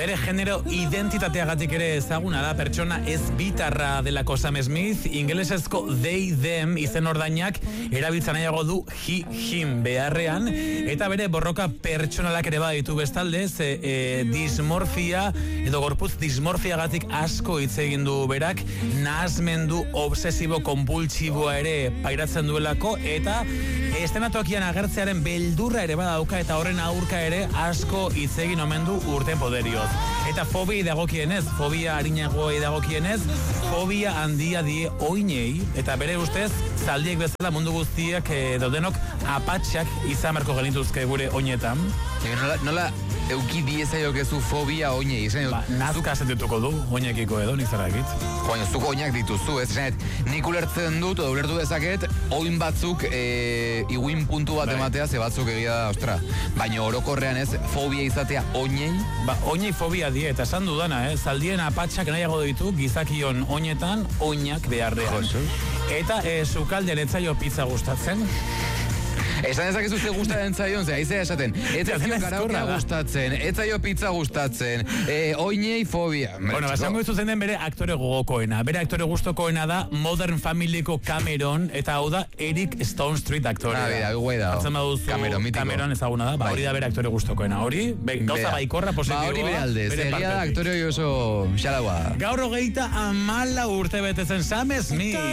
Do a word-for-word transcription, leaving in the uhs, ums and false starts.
Bere genero identitateagatik ere ezaguna da, pertsona ez bitarra delako Sam Smith, ingelesezko they, them izen ordainak erabiltzen nahiago du he, him beharrean, eta bere borroka pertsonalak ere baditu bestalde, ze e, dismorfia edo gorputz dismorfiagatik asko hitz egin du berak, nahasmendu obsesibo konpultsiboa ere pairatzen duelako, eta estenatokian agertzearen beldurra ere badauka, eta horren aurka ere asko hitz egin omen du urten poderioz. Eta fobia dagokienez, fobia arinagoa dagokienez, fobia handia die oinei, eta bere ustez zaldiek bezala mundu guztiak e, daudenok apatxak izan marko genituzke gure oinetan. Nola, nola euki diezaiokezu fobia oinei? Ba, nazka sentituko du oinekiko edo, nik zara egit. Joan, zuk oinak dituzu, ez? Esanet, nik ulertzen dut, edo ulertu dezaket, oin batzuk e, iguin puntu bat ematea, ze batzuk egia da, ostra. Baina orokorrean ez, fobia izatea oinei? Ba, oinei fobia die, eta esan dudana, eh? Zaldien apatxak nahiago ditu, gizakion oinetan, oinak beharrean. Eta e, sukaldean etzaio pizza gustatzen. Esan ezakezu ze gustatzen zaion, ze aizea esaten, etzaio karaokea gustatzen, etzaio pizza gustatzen, e, oinei fobia. Bueno, basango izu zen den bere aktore gogokoena. Bere aktore gustokoena da Modern Familyko Cameron, eta hau da Eric Stone Street aktorea. Ah, bera, guai da. Atzen baduzu Cameron, mitiko. Cameron ezaguna da, ba, hori da bere aktore gustokoena. Hori, be, gauza baikorra positiboa. Ba, hori bere alde, egia da aktore oso xalagoa. Gaur hogeita amala urte betetzen Sam Smith.